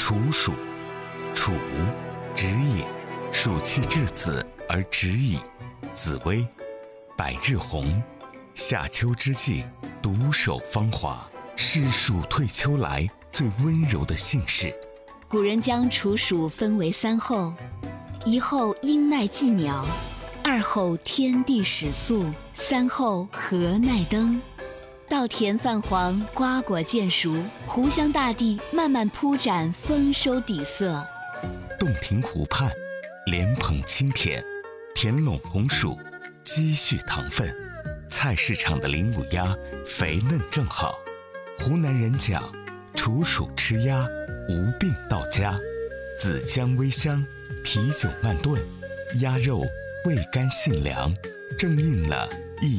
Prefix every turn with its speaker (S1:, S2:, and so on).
S1: 处暑，处，止也。暑气至此而止矣。子微，百日红。夏秋之际，独守芳华，是暑退秋来最温柔的姓氏。
S2: 古人将处暑分为3候：一候阴奈既鸟，2候天地始肃，3候禾奈登。稻田泛黄，瓜果渐熟，湖湘大地慢慢铺展丰收底色。
S1: 洞庭湖畔，莲蓬清甜，田垄红薯，积蓄糖分。菜市场的零五鸭肥嫩正好。湖南人讲，处暑吃鸭，无病到家。子姜微香，啤酒慢炖，鸭肉味甘性凉，正应了